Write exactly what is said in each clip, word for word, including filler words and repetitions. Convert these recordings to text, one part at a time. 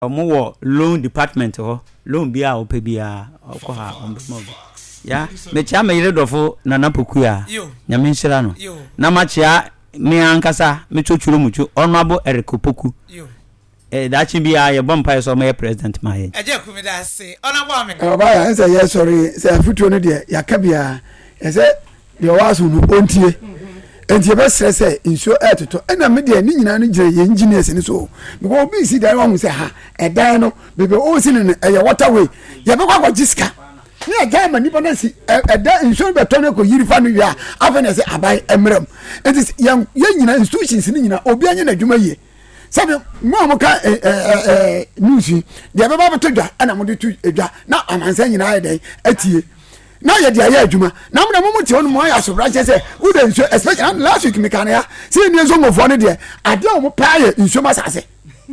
omo loan department ho loan bia o pe bia okọ ha ombo ya me chia me yire dofo na napoku a nyame nshira no na ma chia me ankasa me chochuro mucho honorable Eric Opoku eh dachi bia ye bompa so me president ma ye eje ku me da se honorable me eh ba ya say yes sorry say afutuo no de ya ka bia e say de waso no ontie enti be stress insure etoto ena me de ni nyina no gire ye engineers ni so because obi si dan won say ha e dan no bebe o si ni e waterway ye be kwa jiska ni e gama ni bana si e dan insure be tone ko yiri fa no wi a afene say abai emrem enti ye nyina institutions ni nyina obi anya na adwuma ye sabe mo mo ka eh eh news de be ba beto dwa ana mo de tu edwa na amansa nyina ye den atie na ye dia ye adwuma na mo mo ti hono mo ya so branch say who dey so especially last week me kan ya say ni zo ngofo ne de ade o mo pa ye nso masase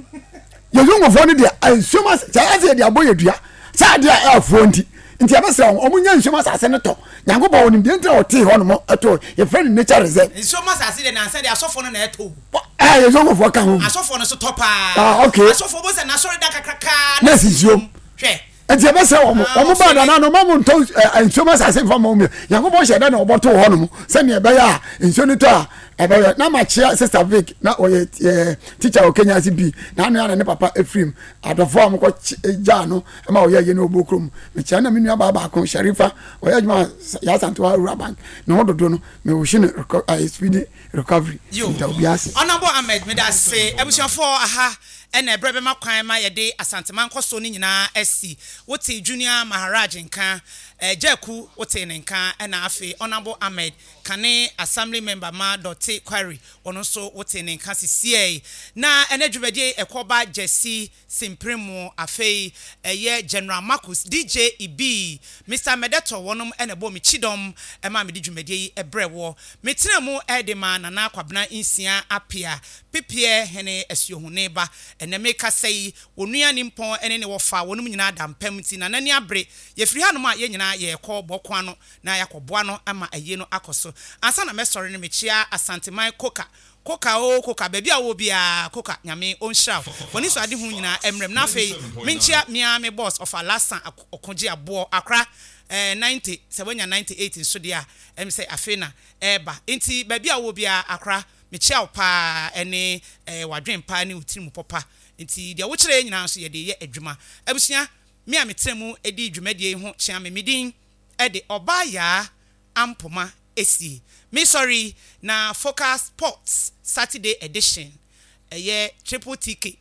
ye zo ngofo ne de nso masase ya say de aboye dua sa ade a afo nti nti abesra o mo nya nso masase ne to nyango ba wonim de nti o ti hono mo eto ye friend nature reserve nso masase de na say de asofo no na eto eh ye zo ngofo ka ho asofo no so topa ah okay asofo bo say na sorry da kakraka na sisiom hwe enti abesra o mo o mo ba da na no mo nto nso masase fa mo mi nyango bo sheda na oboto hono mo se ne be ya nso ni to a ebe na ma chia sister Vic na oye teacher o Kenya C B na no ya ne papa Efrim adofo am ko ja no e ma oye ye no obokrom me chia na menu aba ba kon Sharifa oye juma ya santo Rura Bank no dodo no me wo shine speedy recovery nta obiase Honorable Ahmed me da say ebusuafo aha ena ebrebe makwan ma ye de asanteman koso ni nyina esi wote Junior Maharaj nka Jeku wote ne nka ena afi Honorable Ahmed kane assembly member ma dot query ono so wote ne nka sisiye na ena dwumade ekoba Jesse Simpremo afei eye General Marcus D J E B Mister Medeto wonom ena bo mi chidom ema me dwumade ebrewo metenemu edema na na kwabena insia apia pipie hene esuohune ba ena meka sei onua nimpon ene ne wofa wonum nyina dampam ti na nani abre ye firi hanom a ye nyina ye kɔ bɔkwa no na yakɔboa no ama aye no akoso ansa na mesɔre no mechia asanteman koka koka o koka baby a wo bia koka nyame onhira woni so ade hu nyina emrem na afei menchia mia me boss of alasa okonje abo akra eh ninety sewanya ninety-eight so dia em say afei na eba enti baby a wo bia akra mechia opa ene eh wadwen pa ne utirim popa enti dia wo kire nyina so ye de ye adwuma abusia me a metremu edi dwumadie ho chia me midin ede obaya ampoma esi me sorry na Focus Sports Saturday edition eye triple T K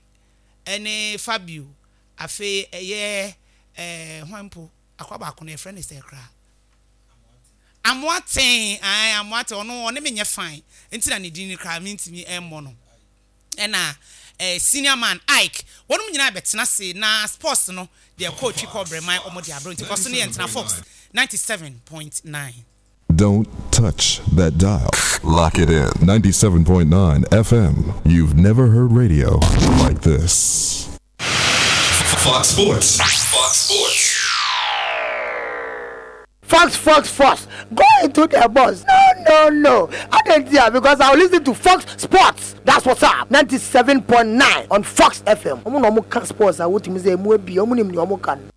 ene Fabio afi eye eh hwampo akwaba ko na friend is ekra amwaten ai amwaten ono one menye fine enti na ne din kra me ntimi emmo no ena eh senior man Ike wonum nyina betena se na sports no de coach cobre my omo de abro nti koso ne entina Fox ninety-seven point nine. Don't touch that dial. Lock it in. ninety-seven point nine F M. You've never heard radio like this. Fox Sports. Fox Sports. Fox, Fox, Fox. Go into the bus. No, no, no. I didn't hear because I'll listen to Fox Sports. That's what's up. ninety-seven point nine on Fox F M. I'm going to Sports. I want to say, I'm going to